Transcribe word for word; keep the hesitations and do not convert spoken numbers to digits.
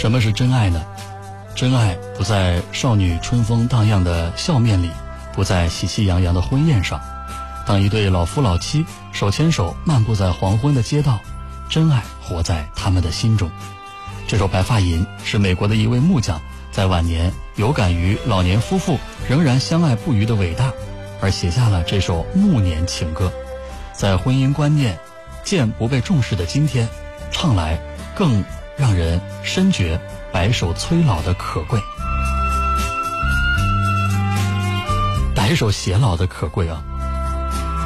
什么是真爱呢？真爱不在少女春风荡漾的笑面里，不在喜气洋洋的婚宴上。当一对老夫老妻手牵手漫步在黄昏的街道，真爱活在他们的心中。这首《白发吟》是美国的一位木匠在晚年有感于老年夫妇仍然相爱不渝的伟大，而写下了这首暮年情歌。在婚姻观念渐不被重视的今天，唱来更让人深觉白首催老的可贵，白首偕老的可贵啊！